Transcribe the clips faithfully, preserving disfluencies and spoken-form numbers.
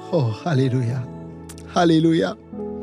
Oh, alléluia. Alléluia.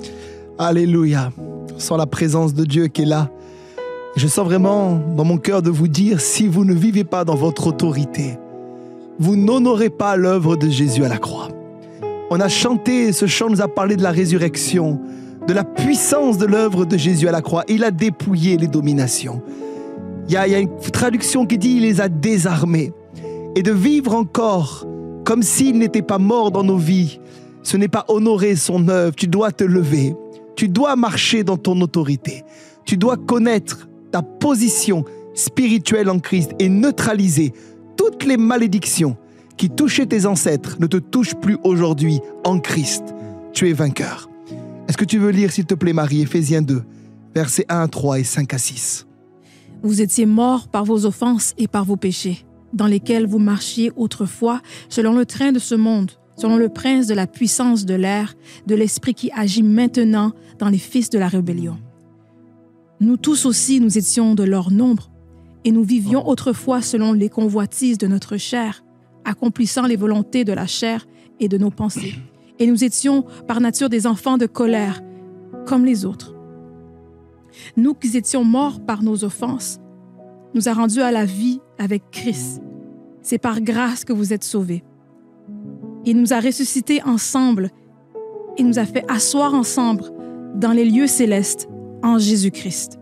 Alléluia. Je sens la présence de Dieu qui est là. Et je sens vraiment dans mon cœur de vous dire, si vous ne vivez pas dans votre autorité, vous n'honorez pas l'œuvre de Jésus à la croix. On a chanté, ce chant nous a parlé de la résurrection, de la puissance de l'œuvre de Jésus à la croix. Il a dépouillé les dominations. Il y a, il y a une traduction qui dit « il les a désarmés ». Et de vivre encore comme s'il n'était pas mort dans nos vies, ce n'est pas honorer son œuvre. Tu dois te lever. Tu dois marcher dans ton autorité. Tu dois connaître ta position spirituelle en Christ et neutraliser toutes les malédictions qui touchaient tes ancêtres ne te touchent plus aujourd'hui en Christ. Tu es vainqueur. Est-ce que tu veux lire, s'il te plaît, Marie, Éphésiens deux, versets un à trois et cinq à six. Vous étiez morts par vos offenses et par vos péchés, dans lesquels vous marchiez autrefois selon le train de ce monde, selon le prince de la puissance de l'air, de l'esprit qui agit maintenant dans les fils de la rébellion. Nous tous aussi, nous étions de leur nombre, et nous vivions autrefois selon les convoitises de notre chair, accomplissant les volontés de la chair et de nos pensées. Et nous étions par nature des enfants de colère, comme les autres. Nous qui étions morts par nos offenses, nous a rendus à la vie avec Christ. C'est par grâce que vous êtes sauvés. Il nous a ressuscités ensemble et nous a fait asseoir ensemble dans les lieux célestes en Jésus-Christ.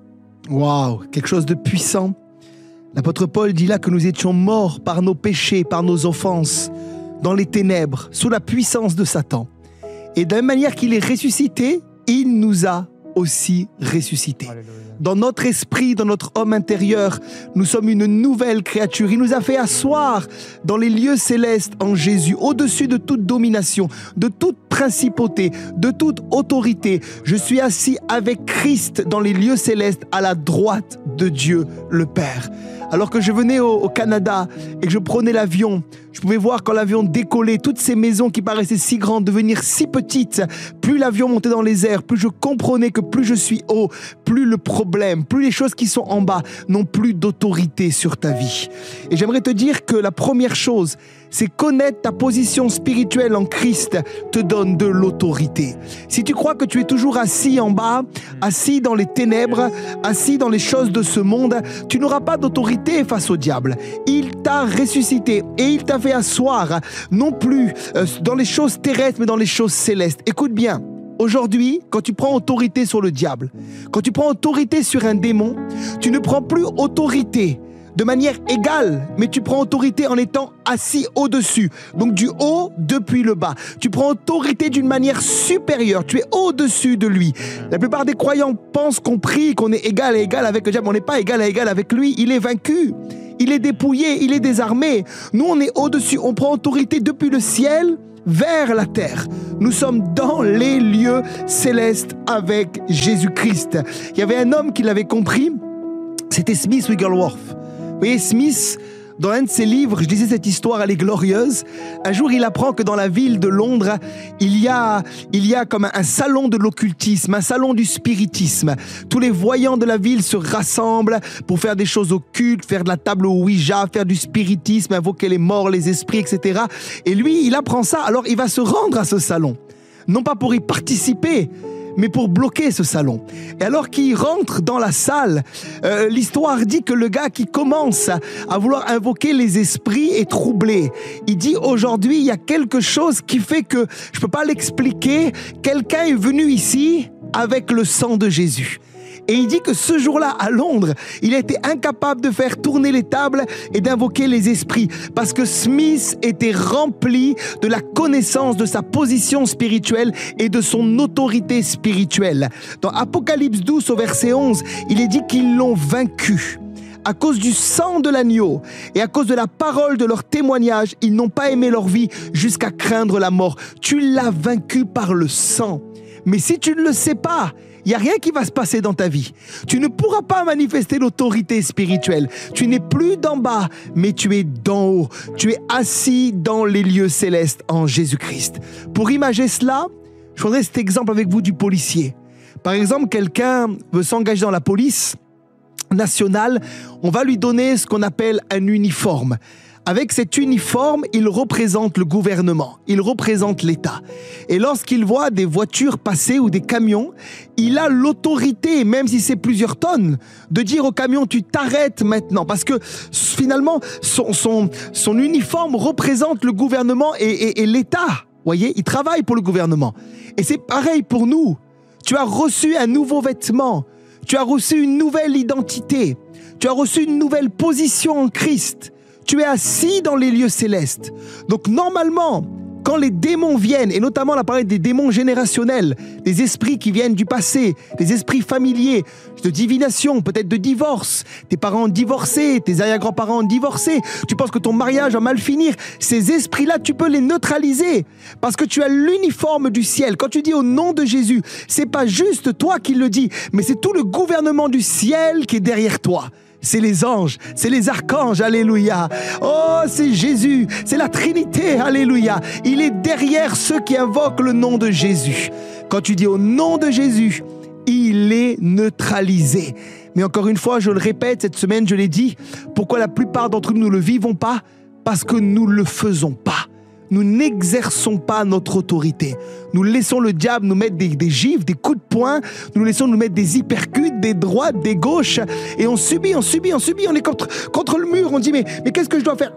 Waouh, quelque chose de puissant. L'apôtre Paul dit là que nous étions morts par nos péchés, par nos offenses, dans les ténèbres, sous la puissance de Satan. Et de la même manière qu'il est ressuscité, il nous a aussi ressuscités. Dans notre esprit, dans notre homme intérieur, nous sommes une nouvelle créature. Il nous a fait asseoir dans les lieux célestes en Jésus, au-dessus de toute domination, de toute principauté, de toute autorité. Je suis assis avec Christ dans les lieux célestes à la droite de Dieu le Père. Alors que je venais au, au Canada et que je prenais l'avion, je pouvais voir quand l'avion décollait, toutes ces maisons qui paraissaient si grandes devenir si petites. Plus l'avion montait dans les airs, plus je comprenais que plus je suis haut, plus le problème, plus les choses qui sont en bas n'ont plus d'autorité sur ta vie. Et j'aimerais te dire que la première chose, c'est connaître ta position spirituelle en Christ te donne de l'autorité. Si tu crois que tu es toujours assis en bas, assis dans les ténèbres, assis dans les choses de ce monde, tu n'auras pas d'autorité face au diable. Il t'a ressuscité et il t'a fait asseoir, non plus euh, dans les choses terrestres, mais dans les choses célestes. Écoute bien. Aujourd'hui, quand tu prends autorité sur le diable, quand tu prends autorité sur un démon, tu ne prends plus autorité de manière égale, mais tu prends autorité en étant assis au-dessus. Donc du haut depuis le bas. Tu prends autorité d'une manière supérieure. Tu es au-dessus de lui. La plupart des croyants pensent qu'on prie, qu'on est égal à égal avec le diable. On n'est pas égal à égal avec lui. Il est vaincu. Il est dépouillé. Il est désarmé. Nous, on est au-dessus. On prend autorité depuis le ciel vers la terre. Nous sommes dans les lieux célestes avec Jésus-Christ. Il y avait un homme qui l'avait compris. C'était Smith Wigglesworth. Vous voyez, Smith, dans un de ses livres, je disais cette histoire, elle est glorieuse. Un jour, il apprend que dans la ville de Londres, il y a, il y a comme un, un salon de l'occultisme, un salon du spiritisme. Tous les voyants de la ville se rassemblent pour faire des choses occultes, faire de la table au Ouija, faire du spiritisme, invoquer les morts, les esprits, et cetera. Et lui, il apprend ça, alors il va se rendre à ce salon. Non pas pour y participer, mais pour bloquer ce salon. Et alors qu'il rentre dans la salle, euh, l'histoire dit que le gars qui commence à vouloir invoquer les esprits est troublé. Il dit aujourd'hui, il y a quelque chose qui fait que je ne peux pas l'expliquer. Quelqu'un est venu ici avec le sang de Jésus. Et il dit que ce jour-là, à Londres, il a été incapable de faire tourner les tables et d'invoquer les esprits parce que Smith était rempli de la connaissance de sa position spirituelle et de son autorité spirituelle. Dans Apocalypse douze au verset onze, il est dit qu'ils l'ont vaincu. À cause du sang de l'agneau et à cause de la parole de leur témoignage, ils n'ont pas aimé leur vie jusqu'à craindre la mort. Tu l'as vaincu par le sang. Mais si tu ne le sais pas, il n'y a rien qui va se passer dans ta vie. Tu ne pourras pas manifester l'autorité spirituelle. Tu n'es plus d'en bas, mais tu es d'en haut. Tu es assis dans les lieux célestes en Jésus-Christ. Pour imager cela, je prendrai cet exemple avec vous du policier. Par exemple, quelqu'un veut s'engager dans la police nationale, on va lui donner ce qu'on appelle un uniforme. Avec cet uniforme, il représente le gouvernement, il représente l'État. Et lorsqu'il voit des voitures passer ou des camions, il a l'autorité, même si c'est plusieurs tonnes, de dire au camion, tu t'arrêtes maintenant. Parce que finalement, son, son, son uniforme représente le gouvernement et, et, et l'État. Vous voyez, il travaille pour le gouvernement. Et c'est pareil pour nous. Tu as reçu un nouveau vêtement. Tu as reçu une nouvelle identité. Tu as reçu une nouvelle position en Christ. Tu es assis dans les lieux célestes. Donc normalement, quand les démons viennent, et notamment la parole des démons générationnels, des esprits qui viennent du passé, des esprits familiers, de divination, peut-être de divorce, tes parents ont divorcé, tes arrière-grands-parents ont divorcé, tu penses que ton mariage va mal finir, ces esprits-là, tu peux les neutraliser parce que tu as l'uniforme du ciel. Quand tu dis au nom de Jésus, c'est pas juste toi qui le dis, mais c'est tout le gouvernement du ciel qui est derrière toi. C'est les anges, c'est les archanges, alléluia. Oh, c'est Jésus, c'est la Trinité, alléluia. Il est derrière ceux qui invoquent le nom de Jésus. Quand tu dis au nom de Jésus, il est neutralisé. Mais encore une fois, je le répète, cette semaine, je l'ai dit, pourquoi la plupart d'entre nous ne le vivons pas? Parce que nous ne le faisons pas. Nous n'exerçons pas notre autorité. Nous laissons le diable nous mettre des, des gifles, des coups de poing, nous laissons nous mettre des hypercutes, des droites, des gauches, et on subit, on subit, on subit, on est contre, contre le mur, on dit mais, mais qu'est-ce que je dois faire?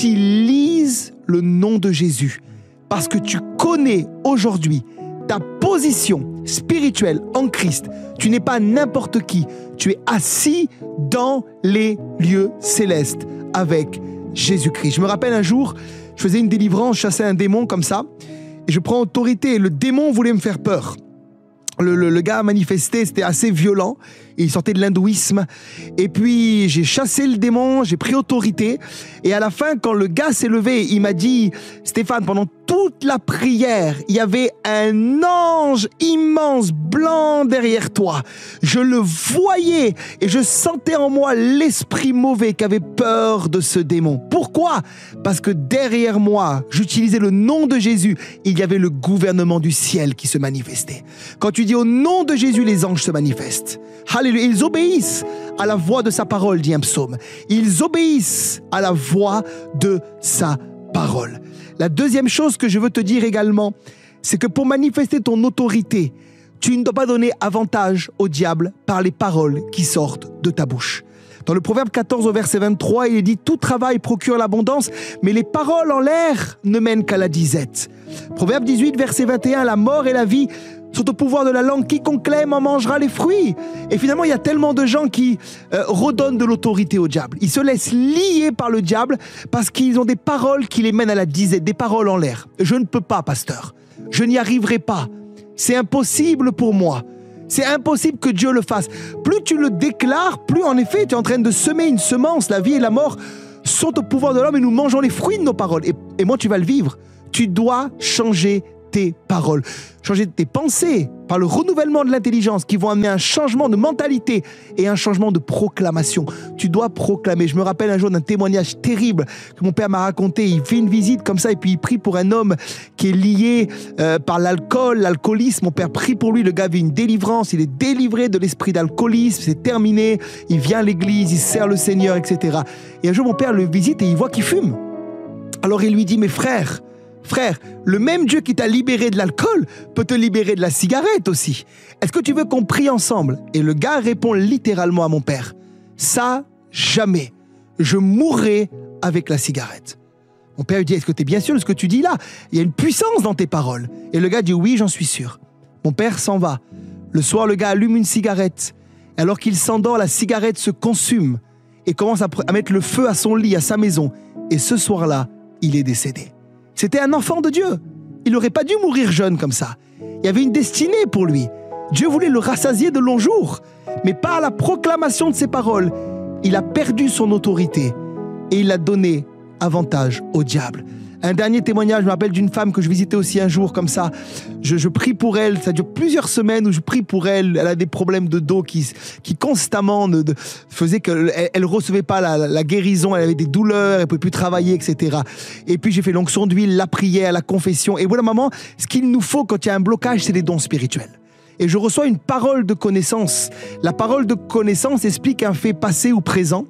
Utilise le nom de Jésus, parce que tu connais aujourd'hui ta position spirituelle en Christ. Tu n'es pas n'importe qui, tu es assis dans les lieux célestes avec Jésus-Christ. Je me rappelle un jour, je faisais une délivrance, je chassais un démon comme ça, et je prends autorité, et le démon voulait me faire peur. Le, le, le gars a manifesté, c'était assez violent, et il sortait de l'hindouisme, et puis j'ai chassé le démon, j'ai pris autorité, et à la fin, quand le gars s'est levé, il m'a dit, Stéphane, pendant toute la prière, il y avait un ange immense, blanc derrière toi. Je le voyais, et je sentais en moi l'esprit mauvais qui avait peur de ce démon. Pourquoi? Parce que derrière moi, j'utilisais le nom de Jésus, il y avait le gouvernement du ciel qui se manifestait. Quand tu dis au nom de Jésus, les anges se manifestent. Alléluia, ils obéissent à la voix de sa parole, dit un psaume. Ils obéissent à la voix de sa parole. La deuxième chose que je veux te dire également, c'est que pour manifester ton autorité, tu ne dois pas donner avantage au diable par les paroles qui sortent de ta bouche. Dans le Proverbe quatorze au verset vingt-trois, il est dit « Tout travail procure l'abondance, mais les paroles en l'air ne mènent qu'à la disette. » Proverbe dix-huit, verset vingt et un, « La mort et la vie sont au pouvoir de la langue, quiconque l'aime en mangera les fruits. » Et finalement, il y a tellement de gens qui euh, redonnent de l'autorité au diable. Ils se laissent lier par le diable parce qu'ils ont des paroles qui les mènent à la disette, des paroles en l'air. « Je ne peux pas, pasteur. Je n'y arriverai pas. C'est impossible pour moi. » C'est impossible que Dieu le fasse. Plus tu le déclares, plus en effet tu es en train de semer une semence. La vie et la mort sont au pouvoir de l'homme et nous mangeons les fruits de nos paroles. Et, et moi, tu vas le vivre. Tu dois changer tes paroles, changer tes pensées par le renouvellement de l'intelligence qui vont amener un changement de mentalité et un changement de proclamation. Tu dois proclamer. Je me rappelle un jour d'un témoignage terrible que mon père m'a raconté. Il fait une visite comme ça et puis il prie pour un homme qui est lié euh, par l'alcool, l'alcoolisme. Mon père prie pour lui. Le gars vit une délivrance. Il est délivré de l'esprit d'alcoolisme. C'est terminé. Il vient à l'église, il sert le Seigneur, et cetera. Et un jour, mon père le visite et il voit qu'il fume. Alors il lui dit, mais frère, Frère, le même Dieu qui t'a libéré de l'alcool peut te libérer de la cigarette aussi. Est-ce que tu veux qu'on prie ensemble? Et le gars répond littéralement à mon père, ça, jamais. Je mourrai avec la cigarette. Mon père lui dit, est-ce que tu es bien sûr de ce que tu dis là? Il y a une puissance dans tes paroles. Et le gars dit, oui, j'en suis sûr. Mon père s'en va. Le soir, le gars allume une cigarette. Alors qu'il s'endort, la cigarette se consume et commence à, à mettre le feu à son lit, à sa maison. Et ce soir-là, il est décédé. C'était un enfant de Dieu. Il n'aurait pas dû mourir jeune comme ça. Il y avait une destinée pour lui. Dieu voulait le rassasier de longs jours. Mais par la proclamation de ses paroles, il a perdu son autorité et il a donné avantage au diable. Un dernier témoignage, je me rappelle d'une femme que je visitais aussi un jour comme ça. Je, je prie pour elle, ça dure plusieurs semaines où je prie pour elle. Elle a des problèmes de dos qui, qui constamment ne, de, faisaient qu'elle ne recevait pas la, la guérison, elle avait des douleurs, elle ne pouvait plus travailler, et cetera. Et puis j'ai fait l'onction d'huile, la prière, la confession. Et voilà, maman, ce qu'il nous faut quand il y a un blocage, c'est les dons spirituels. Et je reçois une parole de connaissance. La parole de connaissance explique un fait passé ou présent.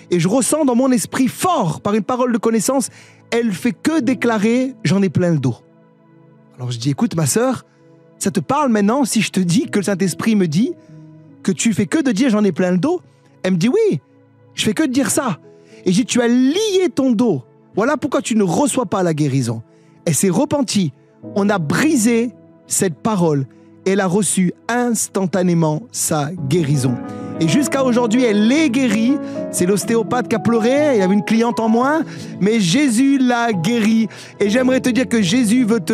Et je ressens dans mon esprit fort, par une parole de connaissance, elle fait que déclarer « j'en ai plein le dos ». Alors je dis « écoute ma sœur, ça te parle maintenant si je te dis que le Saint-Esprit me dit que tu fais que de dire « j'en ai plein le dos ». Elle me dit « oui, je fais que de dire ça ». Et je dis « tu as lié ton dos, voilà pourquoi tu ne reçois pas la guérison ». Elle s'est repentie, on a brisé cette parole. Elle a reçu instantanément sa guérison. Et jusqu'à aujourd'hui, elle est guérie. C'est l'ostéopathe qui a pleuré, il y avait une cliente en moins, mais Jésus l'a guérie. Et j'aimerais te dire que Jésus veut te